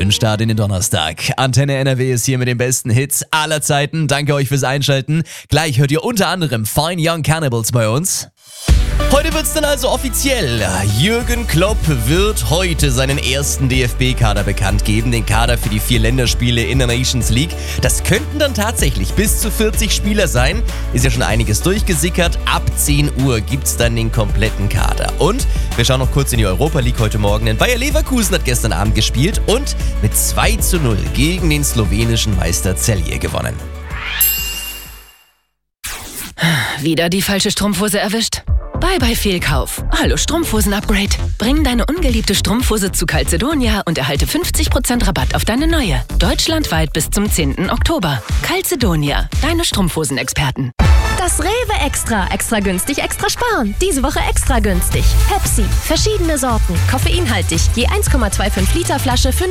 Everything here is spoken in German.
Schönen Start in den Donnerstag. Antenne NRW ist hier mit den besten Hits aller Zeiten. Danke euch fürs Einschalten. Gleich hört ihr unter anderem Fine Young Cannibals bei uns. Heute wird's dann also offiziell. Jürgen Klopp wird heute seinen ersten DFB-Kader bekannt geben. Den Kader für die 4 Länderspiele in der Nations League. Das könnten dann tatsächlich bis zu 40 Spieler sein. Ist ja schon einiges durchgesickert. Ab 10 Uhr gibt's dann den kompletten Kader. Und wir schauen noch kurz in die Europa League heute Morgen. Denn Bayer Leverkusen hat gestern Abend gespielt und mit 2:0 gegen den slowenischen Meister Celje gewonnen. Wieder die falsche Strumpfhose erwischt? Bye Fehlkauf. Hallo Strumpfhosen-Upgrade. Bring deine ungeliebte Strumpfhose zu Calzedonia und erhalte 50% Rabatt auf deine neue. Deutschlandweit bis zum 10. Oktober. Calzedonia, deine Strumpfhosen-Experten. Das Rewe Extra. Extra günstig, extra sparen. Diese Woche extra günstig. Pepsi. Verschiedene Sorten. Koffeinhaltig. Je 1,25 Liter Flasche für